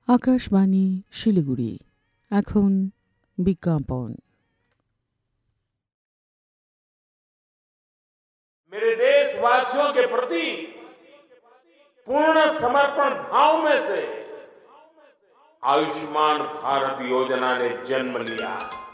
আকাশবাণী শিলিগুড়ি। এখন বিজ্ঞাপন। मेरे देशवासियों के प्रति पूर्ण समर्पण भाव में से आयुष्मान भारत योजना ने जन्म लिया।